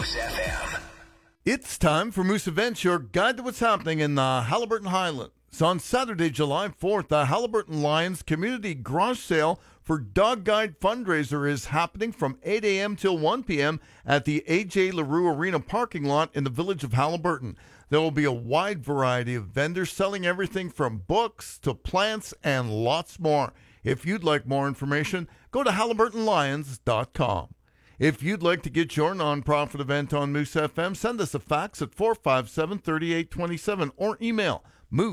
Moose FM. It's time for Moose Events, your guide to what's happening in the Haliburton Highlands. On Saturday, July 4th, the Haliburton Lions Community Garage Sale for Dog Guide fundraiser is happening from 8 a.m. till 1 p.m. at the A.J. LaRue Arena parking lot in the village of Haliburton. There will be a wide variety of vendors selling everything from books to plants and lots more. If you'd like more information, go to haliburtonlions.com. If you'd like to get your nonprofit event on Moose FM, send us a fax at 457-3827 or email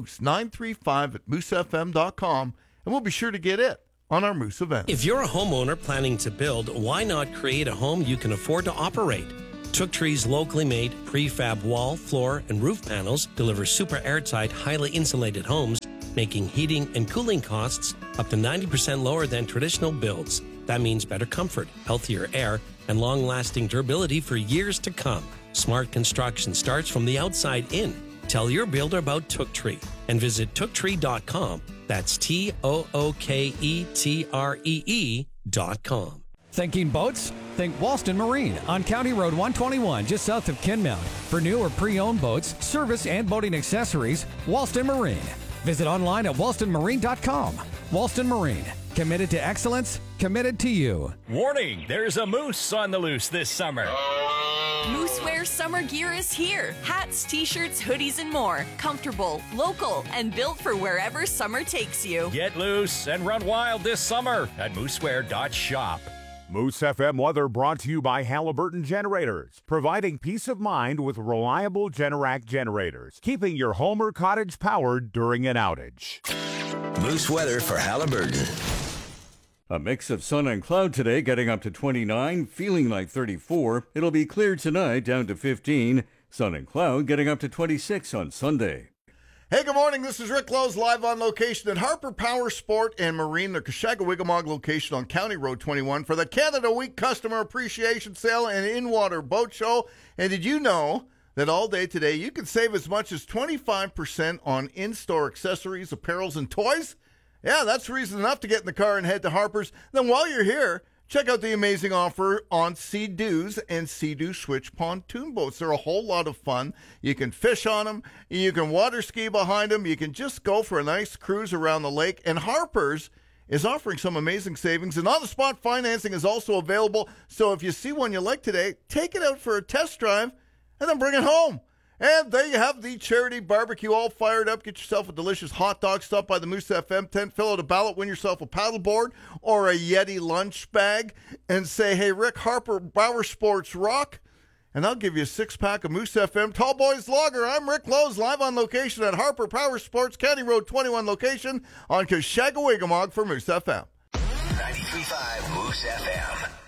moose935@moosefm.com, and we'll be sure to get it on our Moose event. If you're a homeowner planning to build, why not create a home you can afford to operate? Took Tree's locally made prefab wall, floor, and roof panels deliver super airtight, highly insulated homes, making heating and cooling costs up to 90% lower than traditional builds. That means better comfort, healthier air, and long-lasting durability for years to come. Smart construction starts from the outside in. Tell your builder about Took Tree and visit tooktree.com. That's TOOKETREE.com. Thinking boats? Think Walston Marine on County Road 121, just south of Kinmount. For new or pre-owned boats, service, and boating accessories, Walston Marine. Visit online at walstonmarine.com. Walston Marine. Committed to excellence, committed to you. Warning, there's a moose on the loose this summer. Moosewear summer gear is here. Hats, t-shirts, hoodies, and more. Comfortable, local, and built for wherever summer takes you. Get loose and run wild this summer at moosewear.shop. Moose FM weather brought to you by Haliburton Generators, providing peace of mind with reliable Generac generators, keeping your home or cottage powered during an outage. Moose weather for Haliburton. A mix of sun and cloud today, getting up to 29, feeling like 34. It'll be clear tonight, down to 15. Sun and cloud getting up to 26 on Sunday. Hey, good morning. This is Rick Lowe's live on location at Harper Power Sport and Marine, the Kashagawigamog location on County Road 21 for the Canada Week Customer Appreciation Sale and In-Water Boat Show. And did you know that all day today you can save as much as 25% on in-store accessories, apparels, and toys? Yeah, that's reason enough to get in the car and head to Harper's. Then while you're here, check out the amazing offer on Sea-Doos and Sea-Doo Switch pontoon boats. They're a whole lot of fun. You can fish on them. You can water ski behind them. You can just go for a nice cruise around the lake. And Harper's is offering some amazing savings. And on-the-spot financing is also available. So if you see one you like today, take it out for a test drive and then bring it home. And there you have the charity barbecue all fired up. Get yourself a delicious hot dog. Stop by the Moose FM tent, fill out a ballot, win yourself a paddleboard or a Yeti lunch bag, and say, hey, Rick, Harper Power Sports rock. And I'll give you a six-pack of Moose FM Tall Boys Lager. I'm Rick Lowe's, live on location at Harper Power Sports, County Road 21 location on Kashagawigamog for Moose FM. 93.5 Moose FM.